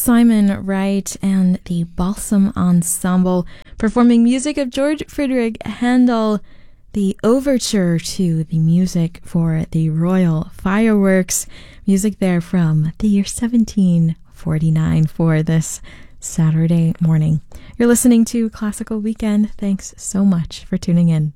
Simon Wright and the Balsam Ensemble performing music of George Friedrich Handel, the overture to the music for the Royal Fireworks, music there from the year 1749 for this Saturday morning. You're listening to Classical Weekend. Thanks so much for tuning in.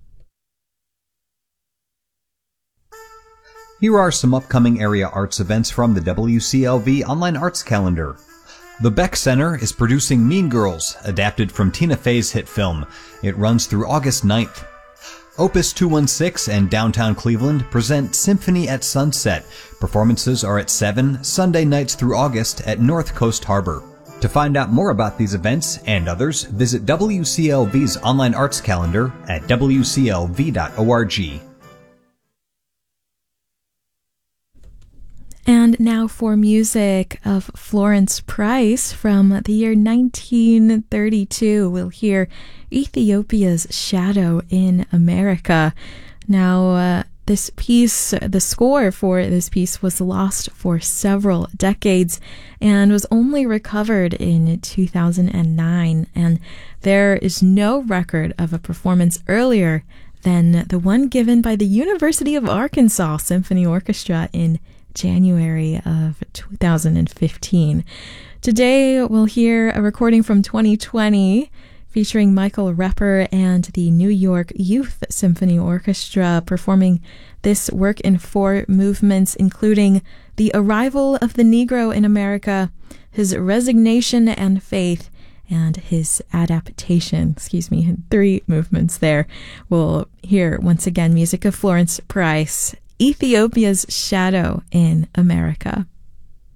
Here are some upcoming area arts events from the WCLV Online Arts Calendar. The Beck Center is producing Mean Girls, adapted from Tina Fey's hit film. It runs through August 9th. Opus 216 and Downtown Cleveland present Symphony at Sunset. Performances are at 7 Sunday nights through August at North Coast Harbor. To find out more about these events and others, visit WCLV's online arts calendar at wclv.org. And now for music of Florence Price from the year 1932. We'll hear Ethiopia's Shadow in America. Now, this piece, the score for this piece was lost for several decades and was only recovered in 2009. And there is no record of a performance earlier than the one given by the University of Arkansas Symphony Orchestra in January of 2015. Today we'll hear a recording from 2020 featuring Michael Repper and the New York Youth Symphony Orchestra performing this work in 4 movements, including the arrival of the Negro in America, his resignation and faith, and his adaptation. 3 movements there. We'll hear once again music of Florence Price, Ethiopia's Shadow in America.